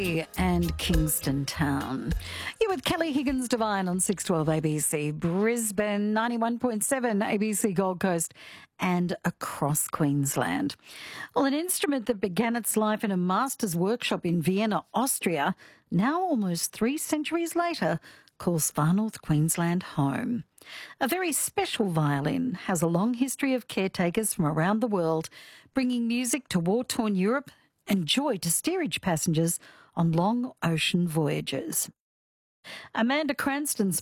and Kingston Town. You're with Kelly Higgins Devine on 612 ABC, Brisbane, 91.7 ABC Gold Coast and across Queensland. Well, an instrument that began its life in a master's workshop in Vienna, Austria, now almost 3 centuries later, calls Far North Queensland home. A very special violin has a long history of caretakers from around the world, bringing music to war-torn Europe and joy to steerage passengers on long ocean voyages. Amanda Cranston's